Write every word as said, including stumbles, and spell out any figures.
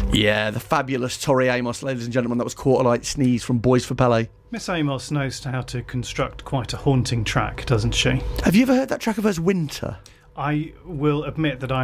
Yeah, the fabulous Tori Amos, ladies and gentlemen. That was Quarterlight Sneeze from Boys for Pele. Miss Amos knows how to construct quite a haunting track, doesn't she? Have you ever heard that track of hers, Winter? I will admit that I